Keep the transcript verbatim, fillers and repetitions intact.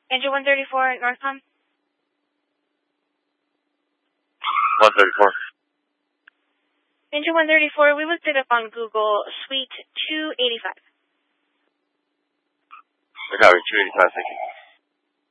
Engine one thirty-four at Northcom. one thirty-four. Engine one thirty-four, we looked it up on Google, Suite two eighty-five. I got it, two eighty-five, thank you.